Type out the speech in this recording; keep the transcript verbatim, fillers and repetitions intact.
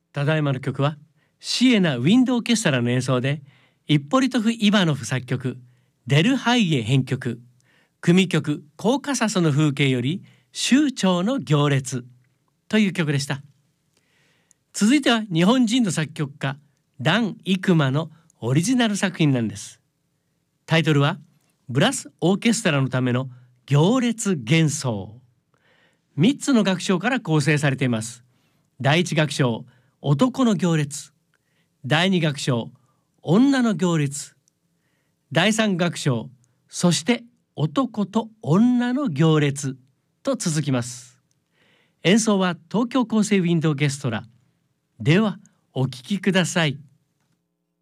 ただいまの曲はシエナ・ウィンド・オーケストラの演奏で、イッポリトフ・イバノフ作曲、デルハイエ編曲、組曲コーカサスの風景より州長の行列という曲でした。続いては日本人の作曲家ダン・イクマのオリジナル作品なんです。タイトルはブラスオーケストラのための行列幻想。みっつの楽章から構成されています。第一楽章、男の行列。第二楽章、女の行列。第三楽章、そして男と女の行列と続きます。演奏は東京高生ウィンドオーケストラ。ではお聴きください。